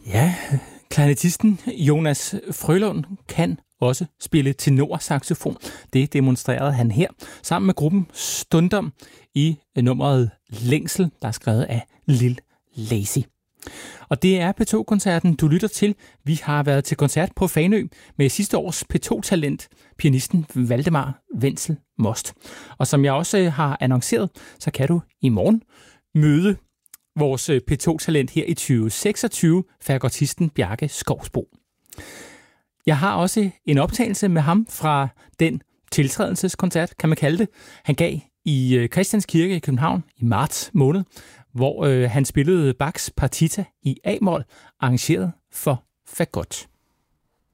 Ja, klarinettisten Jonas Frølund kan også spille tenorsaxofon. Det demonstrerede han her sammen med gruppen Stundom i nummeret Længsel, der er skrevet af Lil Lazy. Og det er P2-koncerten, du lytter til. Vi har været til koncert på Fanø med sidste års P2-talent, pianisten Valdemar Wenzel Most. Og som jeg også har annonceret, så kan du i morgen møde vores P2-talent her i 2026, fagotisten Bjarke Skovsbo. Jeg har også en optagelse med ham fra den tiltrædelseskoncert, kan man kalde det, han gav i Christians Kirke i København i marts måned, hvor han spillede Bachs Partita i A-mol, arrangeret for fagot.